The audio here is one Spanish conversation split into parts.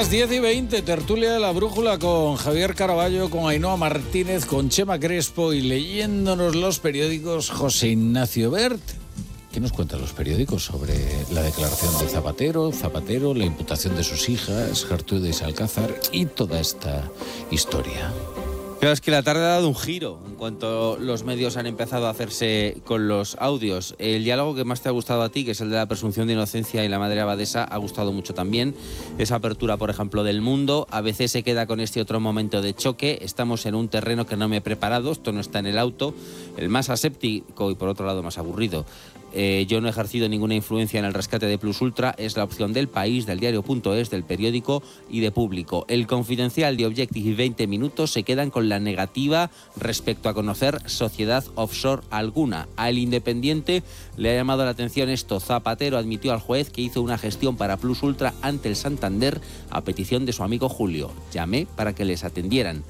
las 10:20, tertulia de la brújula con Javier Caraballo, con Ainhoa Martínez, con Chema Crespo y leyéndonos los periódicos José Ignacio Bert. ¿Qué nos cuentan los periódicos sobre la declaración de Zapatero, la imputación de sus hijas, Gertrudis Alcázar y toda esta historia? Claro, es que la tarde ha dado un giro en cuanto los medios han empezado a hacerse con los audios. El diálogo que más te ha gustado a ti, que es el de la presunción de inocencia y la madre abadesa, ha gustado mucho también. Esa apertura, por ejemplo, del Mundo. A veces se queda con este otro momento de choque. Estamos en un terreno que no me he preparado, esto no está en el auto. El más aséptico y, por otro lado, más aburrido. Yo no he ejercido ninguna influencia en el rescate de Plus Ultra, es la opción del País, del diario.es, del Periódico y de Público. El Confidencial, de Objective y 20 Minutos se quedan con la negativa respecto a conocer sociedad offshore alguna. Al Independiente le ha llamado la atención esto. Zapatero admitió al juez que hizo una gestión para Plus Ultra ante el Santander a petición de su amigo Julio. Llamé para que les atendieran.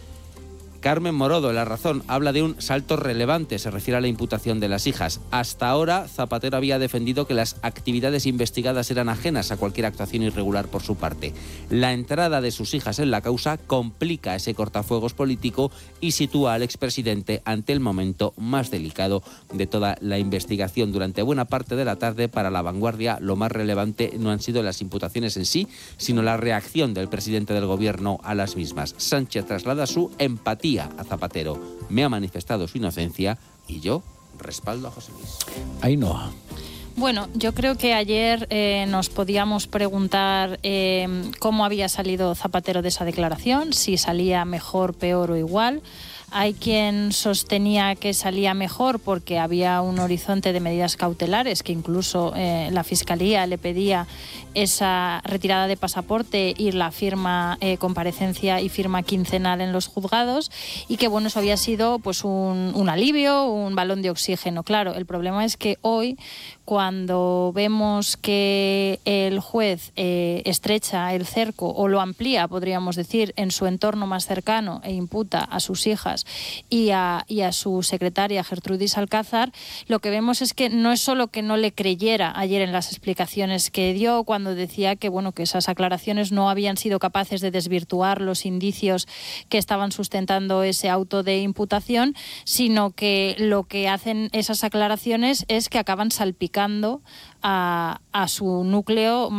Carmen Morodo, en La Razón, habla de un salto relevante, se refiere a la imputación de las hijas. Hasta ahora, Zapatero había defendido que las actividades investigadas eran ajenas a cualquier actuación irregular por su parte. La entrada de sus hijas en la causa complica ese cortafuegos político y sitúa al expresidente ante el momento más delicado de toda la investigación. Durante buena parte de la tarde, para La Vanguardia, lo más relevante no han sido las imputaciones en sí, sino la reacción del presidente del gobierno a las mismas. Sánchez traslada su empatía a Zapatero. Me ha manifestado su inocencia y yo respaldo a José Luis. Ainhoa. Bueno, yo creo que ayer nos podíamos preguntar cómo había salido Zapatero de esa declaración, si salía mejor, peor o igual. Hay quien sostenía que salía mejor porque había un horizonte de medidas cautelares, que incluso la Fiscalía le pedía esa retirada de pasaporte y la firma, comparecencia y firma quincenal en los juzgados, y que bueno, eso había sido pues un alivio, un balón de oxígeno. Claro, el problema es que hoy, cuando vemos que el juez estrecha el cerco o lo amplía, podríamos decir, en su entorno más cercano e imputa a sus hijas y a su secretaria Gertrudis Alcázar, lo que vemos es que no es solo que no le creyera ayer en las explicaciones que dio cuando decía que bueno, que esas aclaraciones no habían sido capaces de desvirtuar los indicios que estaban sustentando ese auto de imputación, sino que lo que hacen esas aclaraciones es que acaban salpicando a su núcleo